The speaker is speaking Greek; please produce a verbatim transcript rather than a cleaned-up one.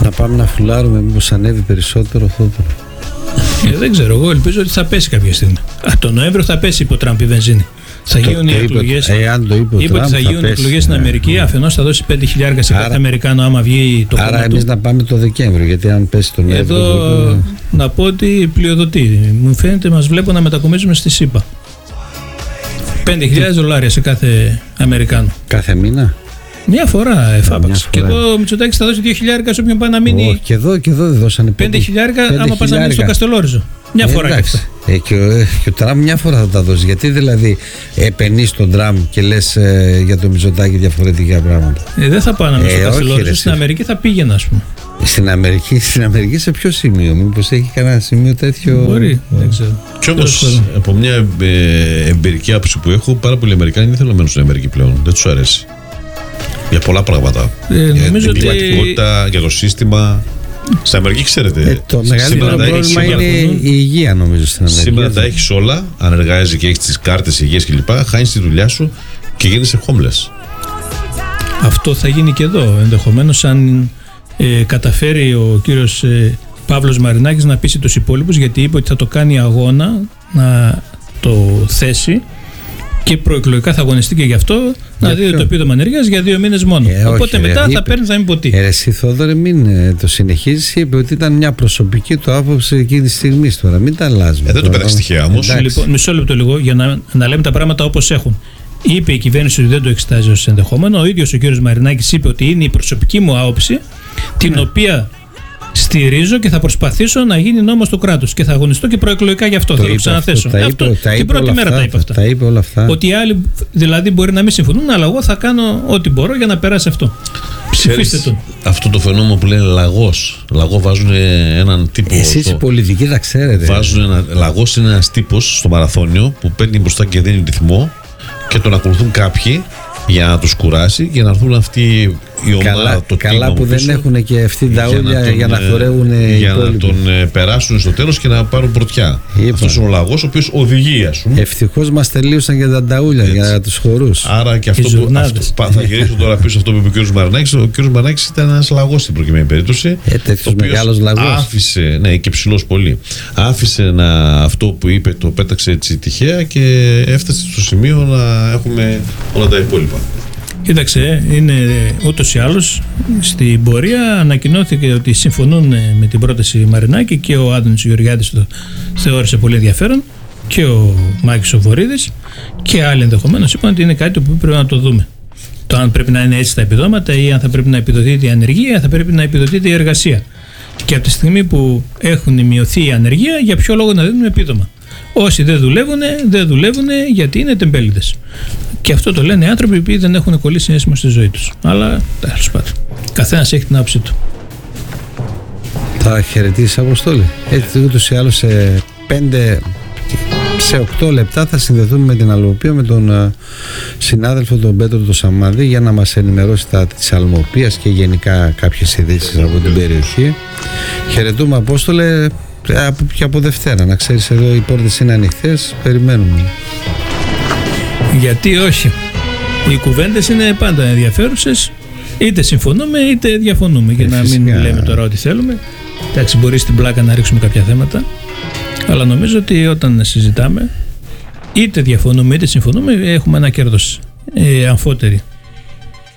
Να πάμε να φουλάρουμε, μήπως ανέβει περισσότερο Θόδωρο. Ε, δεν ξέρω, εγώ ελπίζω ότι θα πέσει κάποια στιγμή. Α, το Νοέμβριο θα πέσει υπό Τραμπ η βενζίνη. Θα Το- γίνουν οι το είπε- εκλογές. εάν το είπε ο Είπε ότι Τραμπ, θα θα γίνουν πέσει, εκλογές στην ναι. Αμερική. Αφενός θα δώσει πέντε χιλιάρικα σε κάθε Άρα- Αμερικάνο άμα βγει το Άρα κόμμα εμείς του. να πάμε το Δεκέμβριο, γιατί αν πέσει τον Νοέμβριο. Εδώ να πω ότι πλειοδοτεί. Μου φαίνεται μας βλέπω να μετακομίζουμε στη ΣΥΠΑ. πέντε χιλιάδες δολάρια σε κάθε Αμερικάνο. Κάθε μήνα. Μια φορά εφάπαξ. μια Και φορά. εδώ ο Μητσοτάκης θα δώσει δύο χιλιάρικα σε όποιον πάει να μείνει. Όχι, και εδώ, και εδώ δεν δώσανε Πέντε χιλιάρικα πέντε άμα πας να μείνει στο χιλιάρικα. Καστελόριζο. Μια Ε, φορά και εντάξει. αυτά. Ε, και, ο, ε, και ο Τραμπ μια φορά θα τα δώσει. Γιατί δηλαδή επενείς τον Τραμπ και λες ε, για το Μητσοτάκη διαφορετικά πράγματα. Ε, δεν θα πάω να μείνω Ε, στο όχι, Καστελόριζο. ρε, Στην εσύ. Αμερική θα πήγαινα, ας πούμε. Στην Αμερική, στην Αμερική σε ποιο σημείο, μήπως έχει κανένα σημείο τέτοιο. Μπορεί, δεν ξέρω. Κι όμως από μια ε, εμπειρική άποψη που έχω, πάρα πολλοί Αμερικάνοι δεν θέλουν να μένουν στην Αμερική πλέον. Δεν τους αρέσει. Για πολλά πράγματα. Ε, για νομίζω την ότι- κλιματικότητα, για το σύστημα. Στην Αμερική, ξέρετε. Ε, το μεγαλύτερο σήμερα τα έχεις πρόβλημα όλα. είναι η υγεία, νομίζω, στην Αμερική. Σήμερα τα έχεις όλα, αν εργάζεσαι και έχεις τις κάρτες υγείας κλπ. Χάνεις τη δουλειά σου και γίνεσαι homeless. Αυτό θα γίνει και εδώ. Ενδεχομένως αν ε, καταφέρει ο κύριος ε, Παύλος Μαρινάκης να πείσει τους υπόλοιπους, γιατί είπε ότι θα το κάνει αγώνα να το θέσει και προεκλογικά θα αγωνιστεί και γι' αυτό, να δει ποιο? το επίδομα ανεργίας για δύο μήνες μόνο. Ε, Οπότε όχι, ρε, μετά θα είπε- παίρνει, θα μην πω τι. Ε, ρε, εσύ Θόδωρε, μην ε, το συνεχίζεις. Είπε ότι ήταν μια προσωπική του άποψη εκείνη τη στιγμή τώρα. Μην τα αλλάζουμε. Ε, δεν το τώρα. πέταξε τυχαία όμως. Εντάξει. Λοιπόν, μισό λεπτό λίγο για να, να λέμε τα πράγματα όπως έχουν. Είπε η κυβέρνηση ότι δεν το εξετάζει ως ενδεχόμενο. Ο ίδιος ο κύριος Μαρινάκης είπε ότι είναι η προσωπική μου άποψη, την Ναι. οποία στηρίζω και θα προσπαθήσω να γίνει νόμος του κράτους και θα αγωνιστώ και προεκλογικά γι' αυτό. Το θα το είπε ξαναθέσω. αυτό, τα Αυτό, είπε- τα την είπε πρώτη όλα μέρα αυτά, τα είπε αυτά. Τα είπε όλα αυτά. Ότι οι άλλοι δηλαδή μπορεί να μην συμφωνούν, αλλά εγώ θα κάνω ό,τι μπορώ για να περάσει αυτό. Ψηφίστε Ξέρεις, τον. αυτό το φαινόμενο που λένε λαγός. Λαγό βάζουν έναν τύπο. Εσείς το- οι πολιτικοί τα ξέρετε. Βάζουν ένα, λαγός είναι ένας τύπος στο μαραθώνιο που παίρνει μπροστά και δίνει ρυθμό και τον ακολουθούν κάποιοι για να τους κουράσει και να έρθουν αυτοί η ομάδα, Καλά, το καλά team που από δεν πίσω, έχουν και αυτή τα ούλια τον, για να ε, χορεύουν οι για να υπόλοιποι. τον ε, περάσουν στο τέλος και να πάρουν πρωτιά. Είπα. Αυτός είναι ο λαγός ο οποίος οδηγεί, ας πούμε. Ευτυχώς μας τελείωσαν και τα ταούλια Έτσι. για τους χορούς. Άρα και αυτό Οι που. ζουρνάδες. Αυτό, πα- θα γυρίσω τώρα πίσω αυτό που είπε ο κ. Μαρινάκης. Ο κ. Μαρινάκης ήταν ένας λαγός στην προκειμένη περίπτωση. Ε, τέτοιος ο οποίος μεγάλος λαγός. Άφησε, ναι, και ψηλός πολύ. Άφησε να, αυτό που είπε, το πέταξε έτσι τυχαία και έφτασε στο σημείο να έχουμε όλα τα υπόλοιπα. Κοίταξε, είναι ούτως ή άλλως στην πορεία ανακοινώθηκε ότι συμφωνούν με την πρόταση Μαρινάκη και ο Άδωνης Γεωργιάδης το θεώρησε πολύ ενδιαφέρον και ο Μάκης ο Βορίδης και άλλοι ενδεχομένως είπαν ότι είναι κάτι που πρέπει να το δούμε. Το αν πρέπει να είναι έτσι τα επιδόματα ή αν θα πρέπει να επιδοτείται η ανεργία, αν θα πρέπει να επιδοτείται η εργασία. Και από τη στιγμή που έχουν μειωθεί η ανεργία, για ποιο λόγο να δίνουν επίδομα. Όσοι δεν δουλεύουν, δεν δουλεύουν γιατί είναι τεμπέληδες. Και αυτό το λένε οι άνθρωποι που δεν έχουν κολλήσει συνέστημα στη ζωή τους. Αλλά τέλος πάντων. Καθένας έχει την άποψή του. Θα χαιρετήσει Αποστόλη. Έτσι ούτως ή άλλως σε πέντε, σε οκτώ λεπτά θα συνδεθούμε με την Αλμοπία, με τον ε, συνάδελφο τον Πέτρο τον Σαμάδη, για να μας ενημερώσει τα της Αλμοπίας και γενικά κάποιες ειδήσεις από την περιοχή. Χαιρετούμε Απόστολε, ε, από, και από Δευτέρα. Να ξέρεις, εδώ οι πόρτες είναι ανοιχτές, περιμένουμε. Γιατί όχι. Οι κουβέντες είναι πάντα ενδιαφέρουσες. Είτε συμφωνούμε είτε διαφωνούμε. Για Ε, να μην φυσικά. λέμε τώρα ό,τι θέλουμε. Εντάξει, μπορεί στην πλάκα να ρίξουμε κάποια θέματα. Αλλά νομίζω ότι όταν συζητάμε, είτε διαφωνούμε είτε συμφωνούμε, έχουμε ένα κέρδος ε, αμφότεροι.